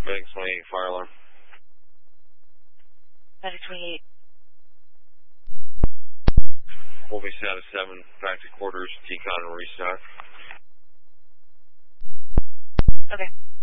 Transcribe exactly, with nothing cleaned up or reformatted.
Medic twenty-eight, fire alarm. Medic twenty-eight. Colby status seven, back to quarters, T-con and restock. Okay.